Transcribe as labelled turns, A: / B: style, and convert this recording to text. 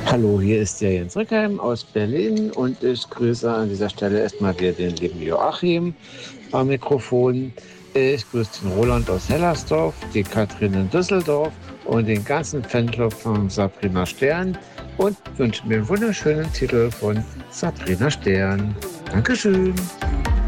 A: Hallo, hier ist der Jens Rückheim aus Berlin und ich grüße an dieser Stelle erstmal wieder den lieben Joachim am Mikrofon. Ich grüße den Roland aus Hellersdorf, die Katrin in Düsseldorf und den ganzen Fanclub von Sabrina Stern und wünsche mir einen wunderschönen Titel von Sabrina Stern. Dankeschön.